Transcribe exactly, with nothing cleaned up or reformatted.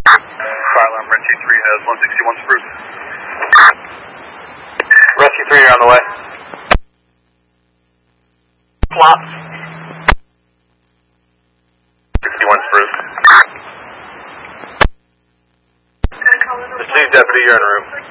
Fire alarm, Rescue three has one sixty-one Spruce. Rescue three, you're on the way. Flop. sixty-one Spruce. Pursuit deputy, you're in room.